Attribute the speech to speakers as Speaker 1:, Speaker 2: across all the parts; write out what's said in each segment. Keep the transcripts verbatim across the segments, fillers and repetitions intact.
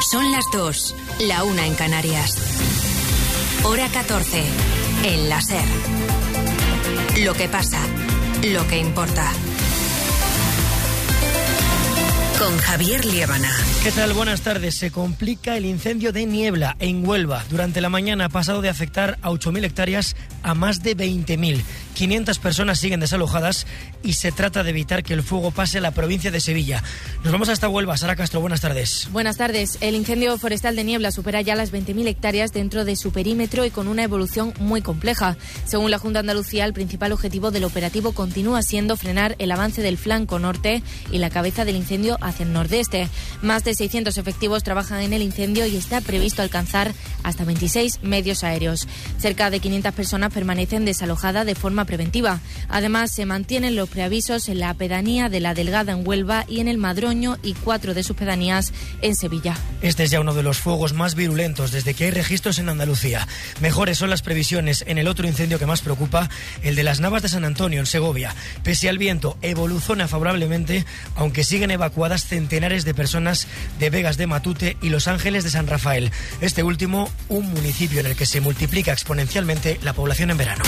Speaker 1: Son las dos, la una en Canarias. Hora catorce, en la SER. Lo que pasa, lo que importa. Con Javier Liébana.
Speaker 2: ¿Qué tal? Buenas tardes. Se complica el incendio de Niebla, en Huelva. Durante la mañana ha pasado de afectar a ocho mil hectáreas a más de veinte mil. quinientas personas siguen desalojadas y se trata de evitar que el fuego pase a la provincia de Sevilla. Nos vamos hasta Huelva. Sara Castro, buenas tardes.
Speaker 3: Buenas tardes. El incendio forestal de Niebla supera ya las veinte mil hectáreas dentro de su perímetro y con una evolución muy compleja. Según la Junta de Andalucía, el principal objetivo del operativo continúa siendo frenar el avance del flanco norte y la cabeza del incendio hacia el nordeste. Más de seiscientos efectivos trabajan en el incendio y está previsto alcanzar hasta veintiséis medios aéreos. Cerca de quinientas personas permanecen desalojadas de forma preventiva. Además, se mantienen los preavisos en la pedanía de La Delgada en Huelva y en el Madroño y cuatro de sus pedanías en Sevilla.
Speaker 2: Este es ya uno de los fuegos más virulentos desde que hay registros en Andalucía. Mejores son las previsiones en el otro incendio que más preocupa, el de las Navas de San Antonio en Segovia. Pese al viento, evoluciona favorablemente, aunque siguen evacuadas centenares de personas de Vegas de Matute y Los Ángeles de San Rafael. Este último, un municipio en el que se multiplica exponencialmente la población en verano.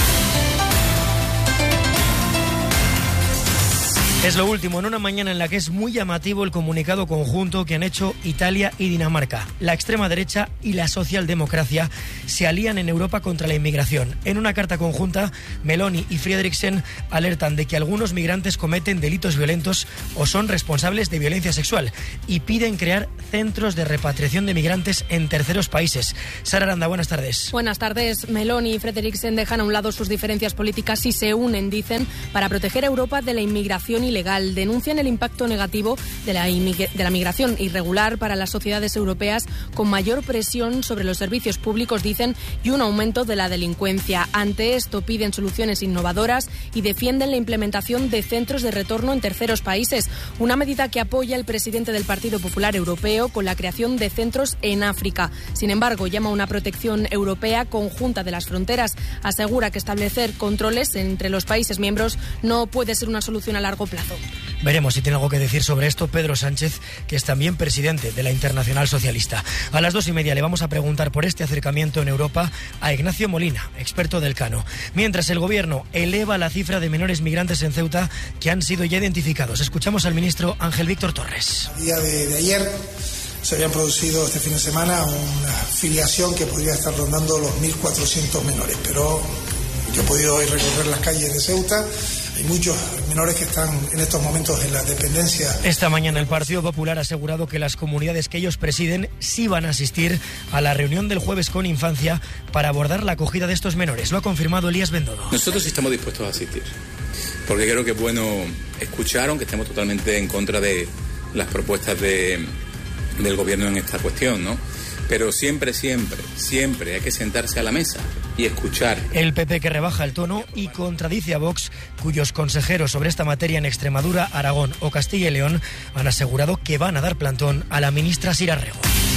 Speaker 2: Es lo último en una mañana en la que es muy llamativo el comunicado conjunto que han hecho Italia y Dinamarca. La extrema derecha y la socialdemocracia se alían en Europa contra la inmigración. En una carta conjunta, Meloni y Frederiksen alertan de que algunos migrantes cometen delitos violentos o son responsables de violencia sexual y piden crear centros de repatriación de migrantes en terceros países. Sara Aranda, buenas tardes.
Speaker 4: Buenas tardes. Meloni y Frederiksen dejan a un lado sus diferencias políticas y se unen, dicen, para proteger a Europa de la inmigración y ilegal. Denuncian el impacto negativo de la, de la migración irregular para las sociedades europeas, con mayor presión sobre los servicios públicos, dicen, y un aumento de la delincuencia. Ante esto piden soluciones innovadoras y defienden la implementación de centros de retorno en terceros países, una medida que apoya el presidente del Partido Popular Europeo con la creación de centros en África. Sin embargo, llama a una protección europea conjunta de las fronteras. Asegura que establecer controles entre los países miembros no puede ser una solución a largo plazo.
Speaker 2: Veremos si tiene algo que decir sobre esto Pedro Sánchez, que es también presidente de la Internacional Socialista. A las dos y media le vamos a preguntar por este acercamiento en Europa a Ignacio Molina, experto del Cano. Mientras el Gobierno eleva la cifra de menores migrantes en Ceuta que han sido ya identificados. Escuchamos al ministro Ángel Víctor Torres.
Speaker 5: A día de, de ayer se habían producido este fin de semana una filiación que podría estar rondando los mil cuatrocientos menores, pero yo he podido hoy recorrer las calles de Ceuta. Hay muchos menores que están en estos momentos en la dependencia.
Speaker 2: Esta mañana el Partido Popular ha asegurado que las comunidades que ellos presiden sí van a asistir a la reunión del jueves con Infancia para abordar la acogida de estos menores. Lo ha confirmado Elías Bendodo.
Speaker 6: Nosotros estamos dispuestos a asistir, porque creo que es bueno escuchar, aunque estemos totalmente en contra de las propuestas de, del Gobierno en esta cuestión, ¿no? Pero siempre, siempre, siempre hay que sentarse a la mesa y escuchar.
Speaker 2: El P P que rebaja el tono y contradice a Vox, cuyos consejeros sobre esta materia en Extremadura, Aragón o Castilla y León han asegurado que van a dar plantón a la ministra Sira Rego.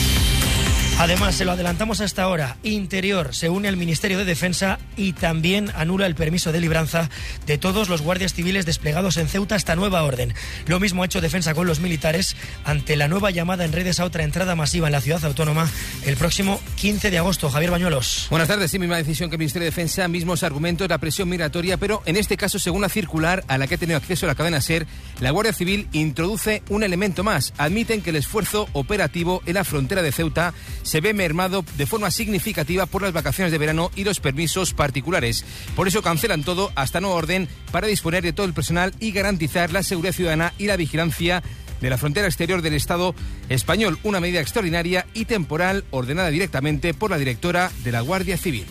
Speaker 2: Además, se lo adelantamos hasta ahora, Interior se une al Ministerio de Defensa y también anula el permiso de libranza de todos los guardias civiles desplegados en Ceuta hasta nueva orden. Lo mismo ha hecho Defensa con los militares ante la nueva llamada en redes a otra entrada masiva en la ciudad autónoma el próximo quince de agosto. Javier Bañuelos.
Speaker 7: Buenas tardes. Sí, misma decisión que el Ministerio de Defensa, mismos argumentos, la presión migratoria, pero en este caso, según la circular a la que ha tenido acceso la cadena SER, la Guardia Civil introduce un elemento más. Admiten que el esfuerzo operativo en la frontera de Ceuta se ve mermado de forma significativa por las vacaciones de verano y los permisos particulares. Por eso cancelan todo hasta nueva orden para disponer de todo el personal y garantizar la seguridad ciudadana y la vigilancia de la frontera exterior del Estado español. Una medida extraordinaria y temporal ordenada directamente por la directora de la Guardia Civil.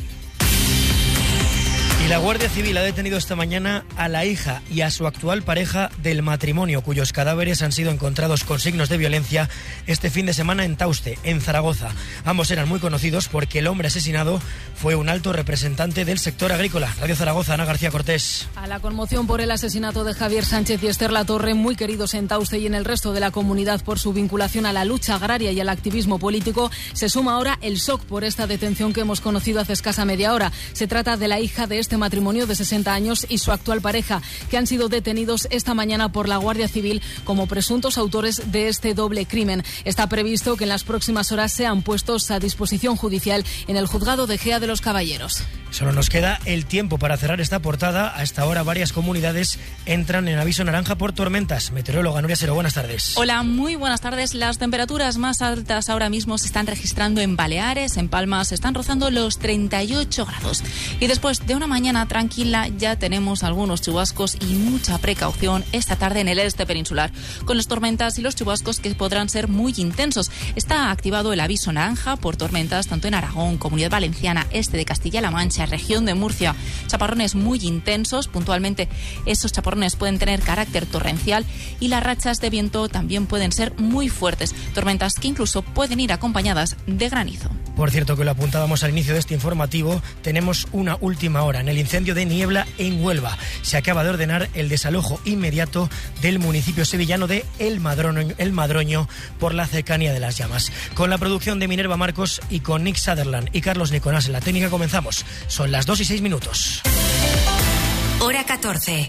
Speaker 2: Y la Guardia Civil ha detenido esta mañana a la hija y a su actual pareja del matrimonio, cuyos cadáveres han sido encontrados con signos de violencia este fin de semana en Tauste, en Zaragoza. Ambos eran muy conocidos porque el hombre asesinado fue un alto representante del sector agrícola. Radio Zaragoza, Ana García Cortés.
Speaker 4: A la conmoción por el asesinato de Javier Sánchez y Esther Latorre, muy queridos en Tauste y en el resto de la comunidad por su vinculación a la lucha agraria y al activismo político, se suma ahora el shock por esta detención que hemos conocido hace escasa media hora. Se trata de la hija de este este matrimonio de sesenta años y su actual pareja, que han sido detenidos esta mañana por la Guardia Civil como presuntos autores de este doble crimen. Está previsto que en las próximas horas sean puestos a disposición judicial en el juzgado de Gea de los Caballeros.
Speaker 2: Solo nos queda el tiempo para cerrar esta portada. A esta hora varias comunidades entran en aviso naranja por tormentas. Meteoróloga Nuria Sero, buenas tardes.
Speaker 8: Hola, muy buenas tardes. Las temperaturas más altas ahora mismo se están registrando en Baleares, en Palma se están rozando los treinta y ocho grados. Y después de una mañana tranquila ya tenemos algunos chubascos y mucha precaución esta tarde en el este peninsular, con las tormentas y los chubascos que podrán ser muy intensos. Está activado el aviso naranja por tormentas tanto en Aragón, Comunidad Valenciana, este de Castilla-La Mancha, región de Murcia. Chaparrones muy intensos, puntualmente esos chaparrones pueden tener carácter torrencial y las rachas de viento también pueden ser muy fuertes, tormentas que incluso pueden ir acompañadas de granizo.
Speaker 2: Por cierto, que lo apuntábamos al inicio de este informativo, tenemos una última hora en el incendio de Niebla en Huelva. Se acaba de ordenar el desalojo inmediato del municipio sevillano de El Madroño, El Madroño por la cercanía de las llamas. Con la producción de Minerva Marcos y con Nick Sutherland y Carlos Nicolás en la técnica comenzamos. Son las dos y seis minutos.
Speaker 1: Hora catorce.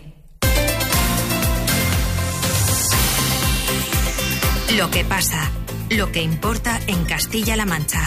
Speaker 1: Lo que pasa, lo que importa en Castilla-La Mancha.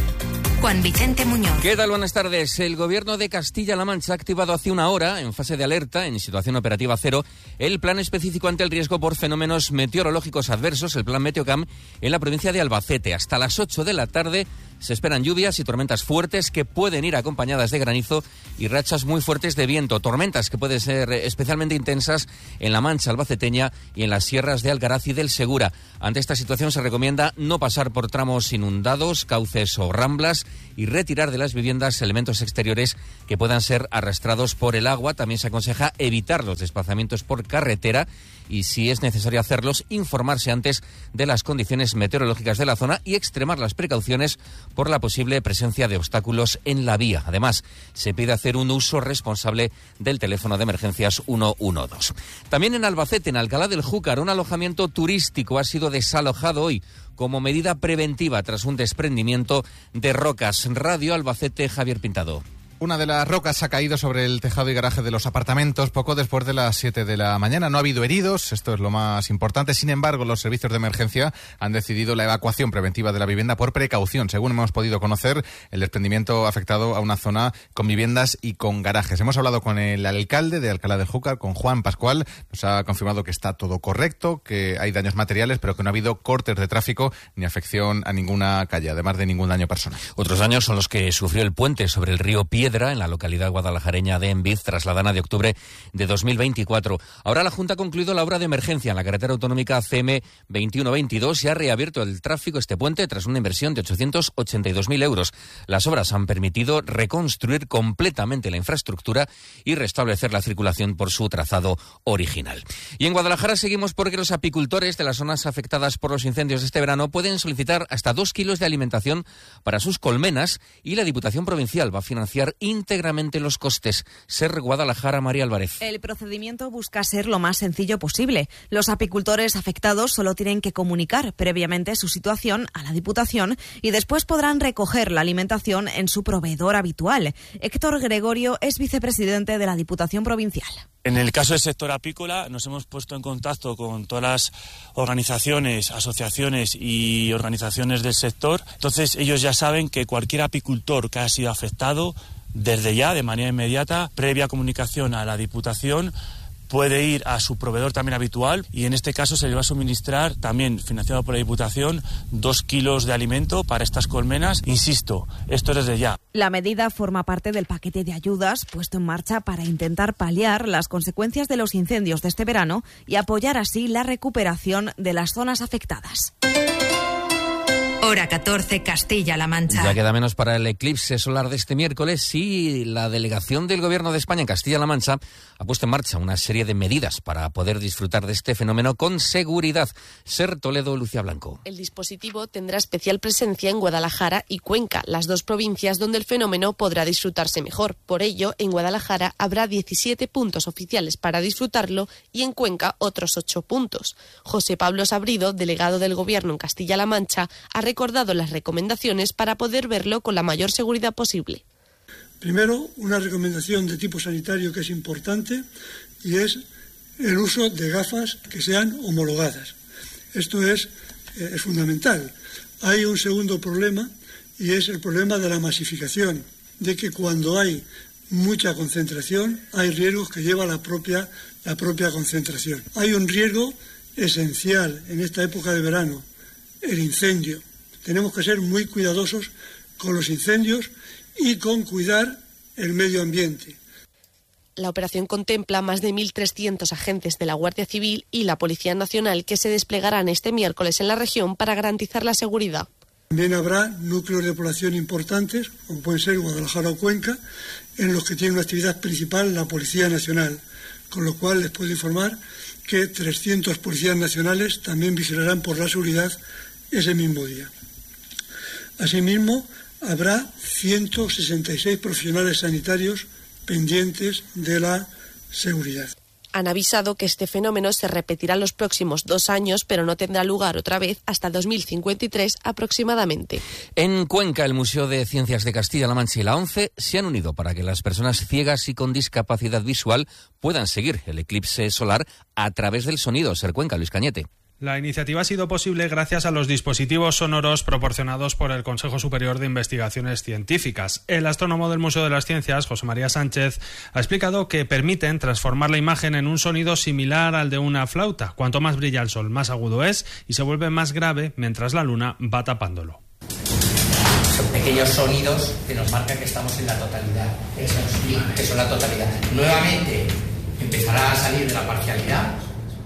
Speaker 1: Juan Vicente Muñoz.
Speaker 9: ¿Qué tal? Buenas tardes. El Gobierno de Castilla-La Mancha ha activado hace una hora, en fase de alerta, en situación operativa cero, el plan específico ante el riesgo por fenómenos meteorológicos adversos, el plan Meteocam, en la provincia de Albacete. Hasta las ocho de la tarde se esperan lluvias y tormentas fuertes que pueden ir acompañadas de granizo y rachas muy fuertes de viento. Tormentas que pueden ser especialmente intensas en la Mancha albaceteña y en las sierras de Algaraz y del Segura. Ante esta situación se recomienda no pasar por tramos inundados, cauces o ramblas y retirar de las viviendas elementos exteriores que puedan ser arrastrados por el agua. También se aconseja evitar los desplazamientos por carretera y, si es necesario hacerlos, informarse antes de las condiciones meteorológicas de la zona y extremar las precauciones por la posible presencia de obstáculos en la vía. Además, se pide hacer un uso responsable del teléfono de emergencias ciento doce. También en Albacete, en Alcalá del Júcar, un alojamiento turístico ha sido desalojado hoy como medida preventiva tras un desprendimiento de rocas. Radio Albacete, Javier Pintado.
Speaker 10: Una de las rocas ha caído sobre el tejado y garaje de los apartamentos poco después de las siete de la mañana. No ha habido heridos, esto es lo más importante. Sin embargo, los servicios de emergencia han decidido la evacuación preventiva de la vivienda por precaución. Según hemos podido conocer, el desprendimiento ha afectado a una zona con viviendas y con garajes. Hemos hablado con el alcalde de Alcalá del Júcar, con Juan Pascual. Nos ha confirmado que está todo correcto, que hay daños materiales, pero que no ha habido cortes de tráfico ni afección a ninguna calle, además de ningún daño personal.
Speaker 9: Otros daños son los que sufrió el puente sobre el río Piedra en la localidad guadalajareña de Envid tras la dana de octubre de dos mil veinticuatro. Ahora la Junta ha concluido la obra de emergencia en la carretera autonómica C M veintiuno veintidós y ha reabierto el tráfico este puente tras una inversión de ochocientos ochenta y dos mil euros. Las obras han permitido reconstruir completamente la infraestructura y restablecer la circulación por su trazado original. Y en Guadalajara seguimos porque los apicultores de las zonas afectadas por los incendios de este verano pueden solicitar hasta dos kilos de alimentación para sus colmenas y la Diputación Provincial va a financiar íntegramente los costes. Ser Guadalajara, María Álvarez.
Speaker 11: El procedimiento busca ser lo más sencillo posible. Los apicultores afectados solo tienen que comunicar previamente su situación a la Diputación y después podrán recoger la alimentación en su proveedor habitual. Héctor Gregorio es vicepresidente de la Diputación Provincial.
Speaker 12: En el caso del sector apícola nos hemos puesto en contacto con todas las organizaciones, asociaciones y organizaciones del sector. Entonces ellos ya saben que cualquier apicultor que haya sido afectado, desde ya, de manera inmediata, previa comunicación a la Diputación, puede ir a su proveedor también habitual y en este caso se le va a suministrar, también financiado por la Diputación, dos kilos de alimento para estas colmenas. Insisto, esto es desde ya.
Speaker 11: La medida forma parte del paquete de ayudas puesto en marcha para intentar paliar las consecuencias de los incendios de este verano y apoyar así la recuperación de las zonas afectadas.
Speaker 1: Hora catorce, Castilla-La Mancha.
Speaker 9: Ya queda menos para el eclipse solar de este miércoles y la delegación del Gobierno de España en Castilla-La Mancha ha puesto en marcha una serie de medidas para poder disfrutar de este fenómeno con seguridad. Ser Toledo, Lucía Blanco.
Speaker 13: El dispositivo tendrá especial presencia en Guadalajara y Cuenca, las dos provincias donde el fenómeno podrá disfrutarse mejor. Por ello, en Guadalajara habrá diecisiete puntos oficiales para disfrutarlo y en Cuenca otros ocho puntos. José Pablo Sabrido, delegado del Gobierno en Castilla-La Mancha, ha recordado las recomendaciones para poder verlo con la mayor seguridad posible.
Speaker 14: Primero, una recomendación de tipo sanitario que es importante y es el uso de gafas que sean homologadas. Esto es, eh, es fundamental. Hay un segundo problema y es el problema de la masificación, de que cuando hay mucha concentración hay riesgos que lleva la propia, la propia concentración. Hay un riesgo esencial en esta época de verano, el incendio. Tenemos que ser muy cuidadosos con los incendios y con cuidar el medio ambiente.
Speaker 13: La operación contempla más de mil trescientos agentes de la Guardia Civil y la Policía Nacional que se desplegarán este miércoles en la región para garantizar la seguridad.
Speaker 14: También habrá núcleos de población importantes, como pueden ser Guadalajara o Cuenca, en los que tiene una actividad principal la Policía Nacional, con lo cual les puedo informar que trescientos policías nacionales también vigilarán por la seguridad ese mismo día. Asimismo, habrá ciento sesenta y seis profesionales sanitarios pendientes de la seguridad.
Speaker 13: Han avisado que este fenómeno se repetirá en los próximos dos años, pero no tendrá lugar otra vez hasta dos mil cincuenta y tres aproximadamente.
Speaker 9: En Cuenca, el Museo de Ciencias de Castilla-La Mancha y la ONCE se han unido para que las personas ciegas y con discapacidad visual puedan seguir el eclipse solar a través del sonido. Ser Cuenca, Luis Cañete.
Speaker 15: La iniciativa ha sido posible gracias a los dispositivos sonoros proporcionados por el Consejo Superior de Investigaciones Científicas. El astrónomo del Museo de las Ciencias, José María Sánchez, ha explicado que permiten transformar la imagen en un sonido similar al de una flauta. Cuanto más brilla el sol, más agudo es y se vuelve más grave mientras la luna va tapándolo.
Speaker 16: Son pequeños sonidos que nos marcan que estamos en la totalidad, eso es, que son la totalidad. Nuevamente empezará a salir de la parcialidad.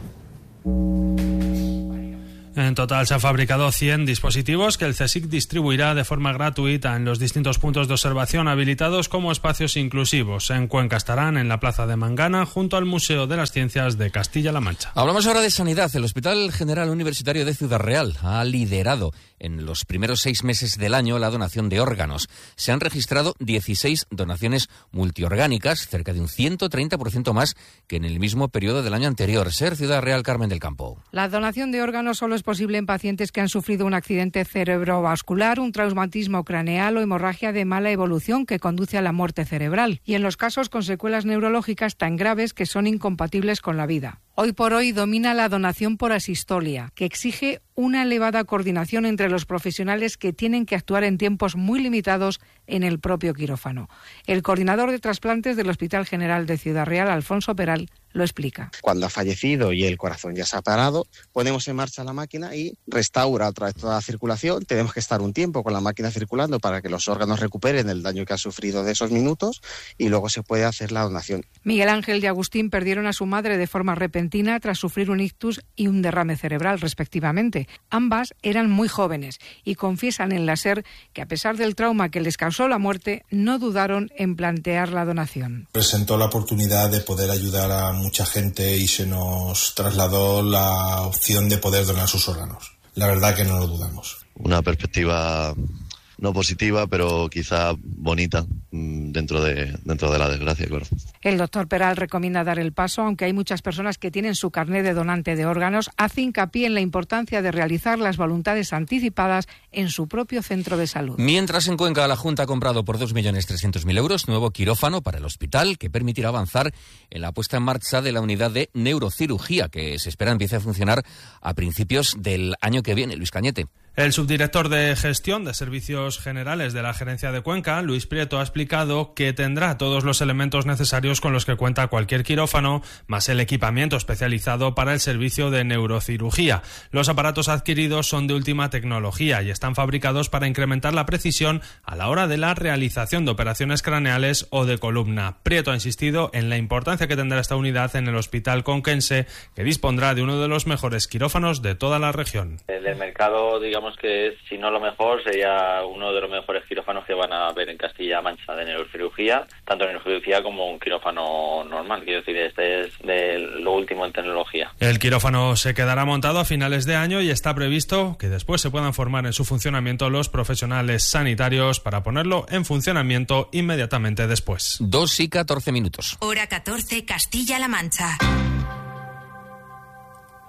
Speaker 15: En total se han fabricado cien dispositivos que el CSIC distribuirá de forma gratuita en los distintos puntos de observación habilitados como espacios inclusivos. En Cuenca estarán en la Plaza de Mangana junto al Museo de las Ciencias de Castilla-La Mancha.
Speaker 9: Hablamos ahora de sanidad. El Hospital General Universitario de Ciudad Real ha liderado en los primeros seis meses del año la donación de órganos. Se han registrado dieciséis donaciones multiorgánicas, cerca de un ciento treinta por ciento más que en el mismo periodo del año anterior. Ser Ciudad Real, Carmen del Campo.
Speaker 17: La donación de órganos solo es posible en pacientes que han sufrido un accidente cerebrovascular, un traumatismo craneal o hemorragia de mala evolución que conduce a la muerte cerebral, y en los casos con secuelas neurológicas tan graves que son incompatibles con la vida. Hoy por hoy domina la donación por asistolia, que exige una elevada coordinación entre los profesionales que tienen que actuar en tiempos muy limitados en el propio quirófano. El coordinador de trasplantes del Hospital General de Ciudad Real, Alfonso Peral, lo explica.
Speaker 18: Cuando ha fallecido y el corazón ya se ha parado, ponemos en marcha la máquina y restaura otra vez toda la circulación. Tenemos que estar un tiempo con la máquina circulando para que los órganos recuperen el daño que ha sufrido de esos minutos y luego se puede hacer la donación.
Speaker 17: Miguel Ángel y Agustín perdieron a su madre de forma repentina tras sufrir un ictus y un derrame cerebral, respectivamente. Ambas eran muy jóvenes y confiesan en la SER que, a pesar del trauma que les causó la muerte, no dudaron en plantear la donación.
Speaker 19: Presentó la oportunidad de poder ayudar a mucha gente y se nos trasladó la opción de poder donar sus órganos. La verdad que no lo dudamos.
Speaker 20: Una perspectiva no positiva, pero quizá bonita dentro de, dentro de la desgracia, claro.
Speaker 17: El doctor Peral recomienda dar el paso, aunque hay muchas personas que tienen su carné de donante de órganos. Hace hincapié en la importancia de realizar las voluntades anticipadas en su propio centro de salud.
Speaker 9: Mientras en Cuenca la Junta ha comprado por dos millones trescientos mil euros nuevo quirófano para el hospital que permitirá avanzar en la puesta en marcha de la unidad de neurocirugía que se espera empiece a funcionar a principios del año que viene. Luis Cañete.
Speaker 15: El subdirector de Gestión de Servicios Generales de la Gerencia de Cuenca, Luis Prieto, ha explicado que tendrá todos los elementos necesarios con los que cuenta cualquier quirófano, más el equipamiento especializado para el servicio de neurocirugía. Los aparatos adquiridos son de última tecnología y están fabricados para incrementar la precisión a la hora de la realización de operaciones craneales o de columna. Prieto ha insistido en la importancia que tendrá esta unidad en el hospital conquense, que dispondrá de uno de los mejores quirófanos de toda la región.
Speaker 21: Del mercado, digamos que es, si no lo mejor, sería uno de los mejores quirófanos que van a ver en Castilla-La Mancha de neurocirugía, tanto neurocirugía como un quirófano normal, quiero decir, este es de lo último en tecnología.
Speaker 15: El quirófano se quedará montado a finales de año y está previsto que después se puedan formar en su funcionamiento los profesionales sanitarios para ponerlo en funcionamiento inmediatamente después.
Speaker 9: Dos y catorce minutos.
Speaker 1: Hora catorce, Castilla-La Mancha.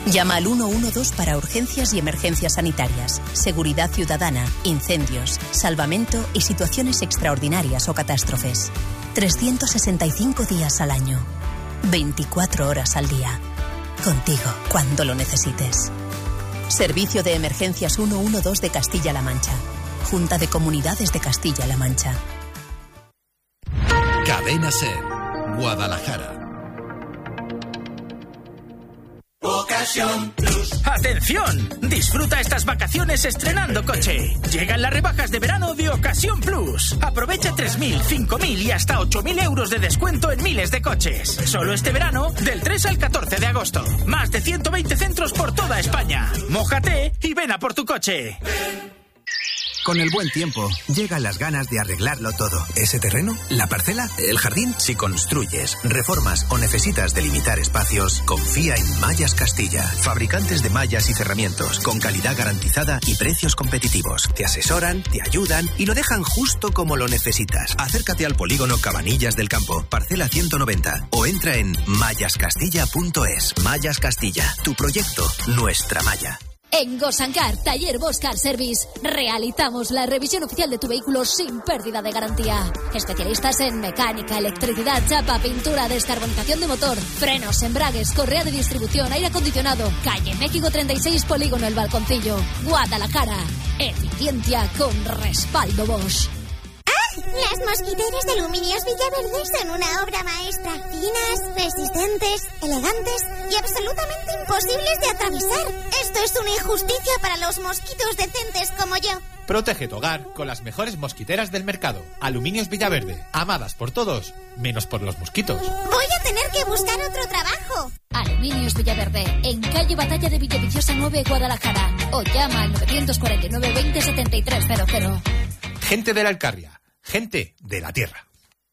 Speaker 3: Llama al uno uno dos para urgencias y emergencias sanitarias, seguridad ciudadana, incendios, salvamento y situaciones extraordinarias o catástrofes. trescientos sesenta y cinco días al año, veinticuatro horas al día. Contigo cuando lo necesites. Servicio de Emergencias ciento doce de Castilla-La Mancha. Junta de Comunidades de Castilla-La Mancha.
Speaker 22: Cadena SER, Guadalajara. Ocasión Plus.
Speaker 23: ¡Atención! Disfruta estas vacaciones estrenando coche. Llegan las rebajas de verano de Ocasión Plus. Aprovecha tres mil, cinco mil y hasta ocho mil euros de descuento en miles de coches. Solo este verano, del tres al catorce de agosto. Más de ciento veinte centros por toda España. Mójate y ven a por tu coche.
Speaker 24: Con el buen tiempo, llegan las ganas de arreglarlo todo. ¿Ese terreno? ¿La parcela? ¿El jardín? Si construyes, reformas o necesitas delimitar espacios, confía en Mallas Castilla. Fabricantes de mallas y cerramientos, con calidad garantizada y precios competitivos. Te asesoran, te ayudan y lo dejan justo como lo necesitas. Acércate al polígono Cabanillas del Campo, parcela ciento noventa, o entra en mallas castilla punto es. Mallas Castilla, tu proyecto, nuestra malla.
Speaker 25: En Gosancar, Taller Boscar Service, realizamos la revisión oficial de tu vehículo sin pérdida de garantía. Especialistas en mecánica, electricidad, chapa, pintura, descarbonización de motor, frenos, embragues, correa de distribución, aire acondicionado. Calle México treinta y seis, Polígono El Balconcillo, Guadalajara. Eficiencia con respaldo Bosch.
Speaker 26: Las mosquiteras de Aluminios Villaverde son una obra maestra. Finas, resistentes, elegantes y absolutamente imposibles de atravesar. Esto es una injusticia para los mosquitos decentes como yo.
Speaker 27: Protege tu hogar con las mejores mosquiteras del mercado. Aluminios Villaverde, amadas por todos, menos por los mosquitos.
Speaker 26: Voy a tener que buscar otro trabajo.
Speaker 25: Aluminios Villaverde, en calle Batalla de Villaviciosa nueve, Guadalajara. O llama al novecientos cuarenta y nueve, veinte, setenta y tres cero cero.
Speaker 27: Gente de la Alcarria. Gente de la tierra.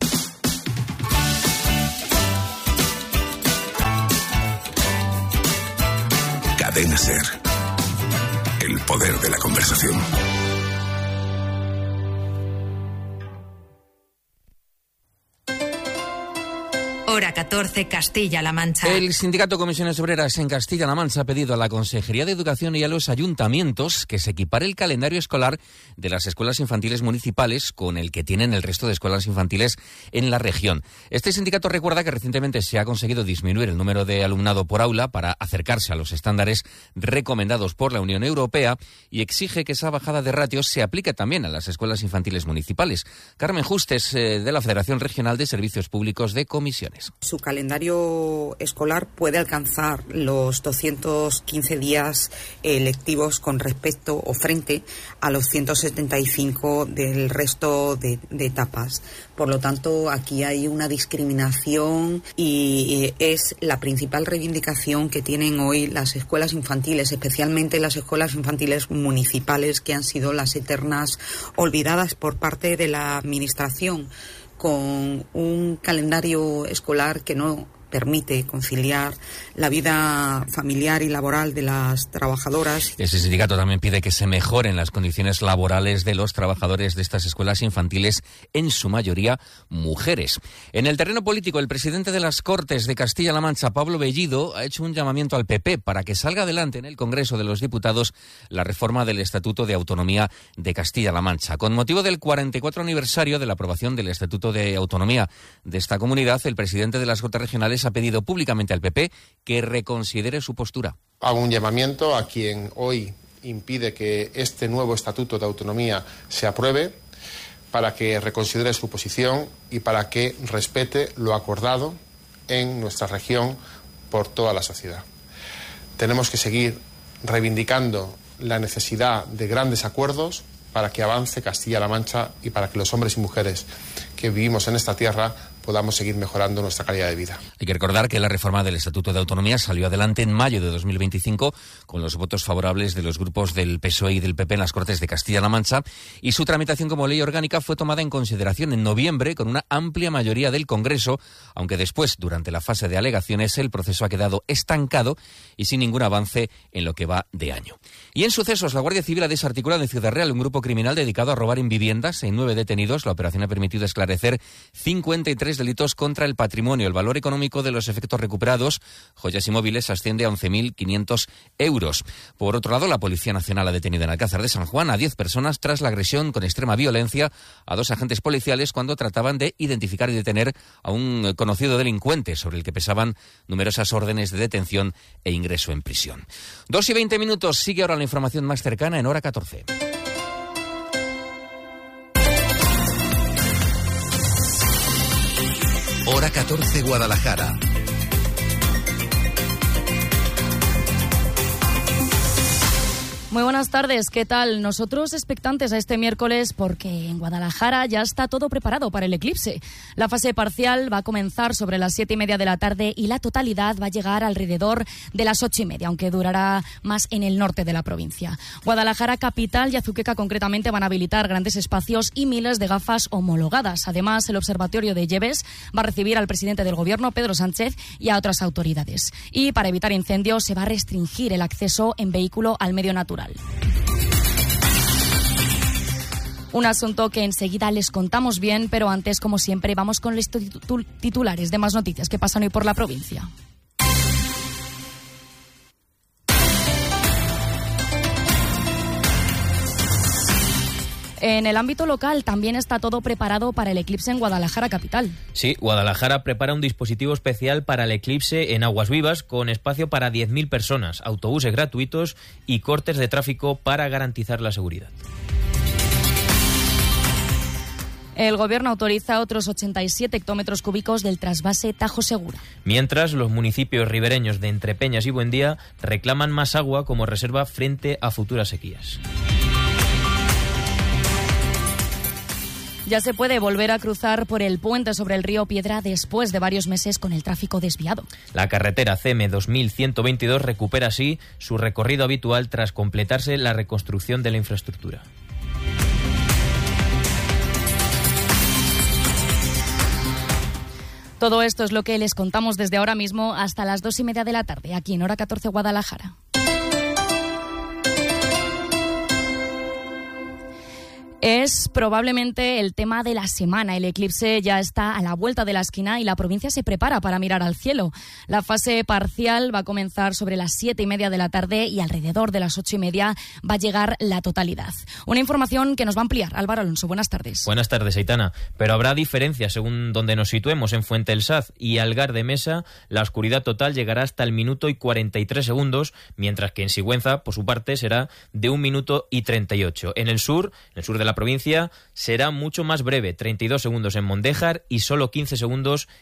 Speaker 22: Cadena SER. El poder de la conversación.
Speaker 1: Hora catorce, Castilla-La Mancha.
Speaker 9: El Sindicato Comisiones Obreras en Castilla-La Mancha ha pedido a la Consejería de Educación y a los ayuntamientos que se equipare el calendario escolar de las escuelas infantiles municipales con el que tienen el resto de escuelas infantiles en la región. Este sindicato recuerda que recientemente se ha conseguido disminuir el número de alumnado por aula para acercarse a los estándares recomendados por la Unión Europea y exige que esa bajada de ratios se aplique también a las escuelas infantiles municipales. Carmen Justes, eh, de la Federación Regional de Servicios Públicos de Comisiones.
Speaker 28: Su calendario escolar puede alcanzar los doscientos quince días eh, lectivos con respecto o frente a los ciento setenta y cinco del resto de, de etapas. Por lo tanto, aquí hay una discriminación y eh, es la principal reivindicación que tienen hoy las escuelas infantiles, especialmente las escuelas infantiles municipales, que han sido las eternas olvidadas por parte de la Administración, con un calendario escolar que no permite conciliar la vida familiar y laboral de las trabajadoras.
Speaker 9: Ese sindicato también pide que se mejoren las condiciones laborales de los trabajadores de estas escuelas infantiles, en su mayoría mujeres. En el terreno político, el presidente de las Cortes de Castilla-La Mancha, Pablo Bellido, ha hecho un llamamiento al P P para que salga adelante en el Congreso de los Diputados la reforma del Estatuto de Autonomía de Castilla-La Mancha. Con motivo del cuarenta y cuatro aniversario de la aprobación del Estatuto de Autonomía de esta comunidad, el presidente de las Cortes Regionales ha pedido públicamente al P P que reconsidere su postura.
Speaker 29: Hago un llamamiento a quien hoy impide que este nuevo Estatuto de Autonomía se apruebe para que reconsidere su posición y para que respete lo acordado en nuestra región por toda la sociedad. Tenemos que seguir reivindicando la necesidad de grandes acuerdos para que avance Castilla-La Mancha y para que los hombres y mujeres que vivimos en esta tierra podamos seguir mejorando nuestra calidad de vida.
Speaker 9: Hay que recordar que la reforma del Estatuto de Autonomía salió adelante en mayo de dos mil veinticinco con los votos favorables de los grupos del P S O E y del P P en las Cortes de Castilla-La Mancha, y su tramitación como ley orgánica fue tomada en consideración en noviembre con una amplia mayoría del Congreso, aunque después, durante la fase de alegaciones, el proceso ha quedado estancado y sin ningún avance en lo que va de año. Y en sucesos, la Guardia Civil ha desarticulado en Ciudad Real un grupo criminal dedicado a robar en viviendas. En nueve detenidos, la operación ha permitido esclarecer cincuenta y tres posibles delitos contra el patrimonio. El valor económico de los efectos recuperados, joyas y móviles, asciende a once mil quinientos euros. Por otro lado, la Policía Nacional ha detenido en Alcázar de San Juan a diez personas tras la agresión con extrema violencia a dos agentes policiales cuando trataban de identificar y detener a un conocido delincuente sobre el que pesaban numerosas órdenes de detención e ingreso en prisión. Dos y veinte minutos, sigue ahora la información más cercana en hora catorce.
Speaker 24: Hora catorce Guadalajara.
Speaker 2: Muy buenas tardes, ¿qué tal? Nosotros expectantes a este miércoles porque en Guadalajara ya está todo preparado para el eclipse. La fase parcial va a comenzar sobre las siete y media de la tarde y la totalidad va a llegar alrededor de las ocho y media, aunque durará más en el norte de la provincia. Guadalajara capital y Azuqueca concretamente van a habilitar grandes espacios y miles de gafas homologadas. Además, el Observatorio de Lleves va a recibir al presidente del Gobierno, Pedro Sánchez, y a otras autoridades. Y para evitar incendios se va a restringir el acceso en vehículo al medio natural. Un asunto que enseguida les contamos bien, pero antes, como siempre, vamos con los titulares de más noticias que pasan hoy por la provincia. En el ámbito local también está todo preparado para el eclipse en Guadalajara capital.
Speaker 4: Sí, Guadalajara prepara un dispositivo especial para el eclipse en Aguas Vivas con espacio para diez mil personas, autobuses gratuitos y cortes de tráfico para garantizar la seguridad.
Speaker 2: El Gobierno autoriza otros ochenta y siete hectómetros cúbicos del trasvase Tajo Segura.
Speaker 4: Mientras, los municipios ribereños de Entrepeñas y Buendía reclaman más agua como reserva frente a futuras sequías.
Speaker 2: Ya se puede volver a cruzar por el puente sobre el río Piedra después de varios meses con el tráfico desviado.
Speaker 4: La carretera C M dos mil ciento veintidós recupera así su recorrido habitual tras completarse la reconstrucción de la infraestructura.
Speaker 2: Todo esto es lo que les contamos desde ahora mismo hasta las dos y media de la tarde, aquí en Hora catorce Guadalajara. Es probablemente el tema de la semana. El eclipse ya está a la vuelta de la esquina y la provincia se prepara para mirar al cielo. La fase parcial va a comenzar sobre las siete y media de la tarde y alrededor de las ocho y media va a llegar la totalidad. Una información que nos va a ampliar Álvaro Alonso. Buenas tardes.
Speaker 4: Buenas tardes, Aitana. Pero habrá diferencias según donde nos situemos. En Fuente del Saz y Algar de Mesa, la oscuridad total llegará hasta el minuto y cuarenta y tres segundos, mientras que en Sigüenza, por su parte, será de un minuto y treinta y ocho. En el sur, en el sur de la provincia, será mucho más breve, treinta y dos segundos en Mondéjar y solo quince segundos